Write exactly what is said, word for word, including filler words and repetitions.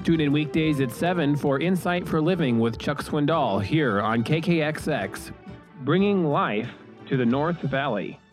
Tune in weekdays at seven for Insight for Living with Chuck Swindoll here on K K X X, bringing life to the North Valley.